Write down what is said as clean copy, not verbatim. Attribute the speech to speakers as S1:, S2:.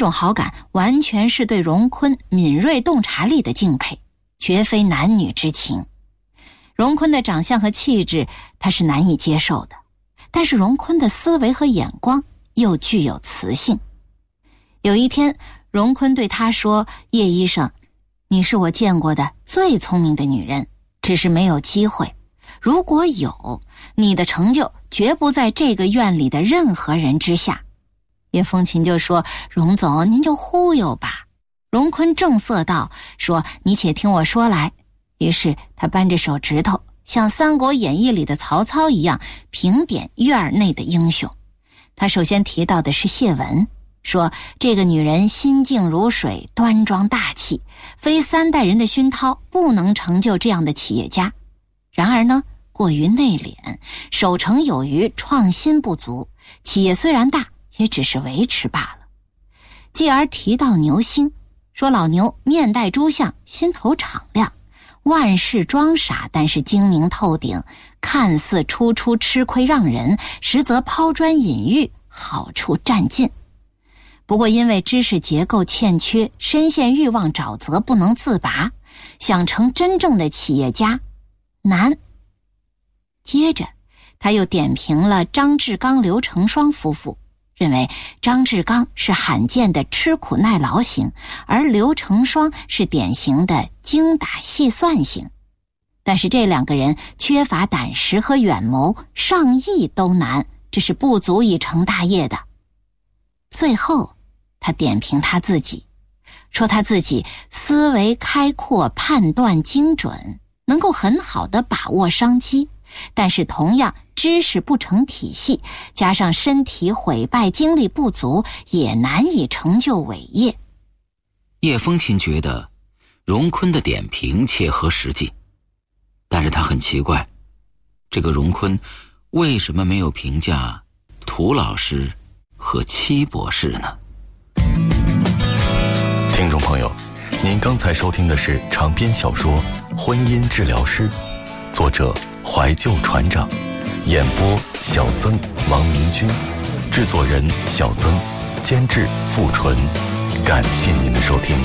S1: 种好感完全是对荣坤敏锐洞察力的敬佩，绝非男女之情。荣坤的长相和气质他是难以接受的，但是荣坤的思维和眼光又具有磁性。有一天，荣坤对他说：“叶医生，你是我见过的最聪明的女人，只是没有机会。如果有，你的成就绝不在这个院里的任何人之下。”叶风琴就说：“荣总，您就忽悠吧。”荣坤正色道：“说你且听我说来。”于是他扳着手指头，像《三国演义》里的曹操一样评点院内的英雄。他首先提到的是谢文，说这个女人心静如水，端庄大气，非3代人的熏陶不能成就这样的企业家。然而呢，过于内敛，守成有余，创新不足，企业虽然大，也只是维持罢了。继而提到牛星，说老牛面带朱相，心头敞亮，万事装傻，但是精明透顶，看似初出吃亏让人，实则抛砖引玉，好处占尽。不过因为知识结构欠缺，深陷欲望沼泽不能自拔，想成真正的企业家难。接着他又点评了张志刚、刘成双夫妇，认为张志刚是罕见的吃苦耐劳型，而刘成双是典型的精打细算型。但是这2个人缺乏胆识和远谋，上亿都难，这是不足以成大业的。最后他点评他自己，说他自己思维开阔，判断精准，能够很好地把握商机，但是同样知识不成体系，加上身体毁败，精力不足，也难以成就伟业。
S2: 叶风琴觉得荣坤的点评切合实际，但是他很奇怪，这个荣坤为什么没有评价涂老师和戚博士呢？
S3: 听众朋友，您刚才收听的是长篇小说《婚姻治疗师》，作者怀旧船长，演播小曾、王明君，制作人小曾，监制付纯。感谢您的收听。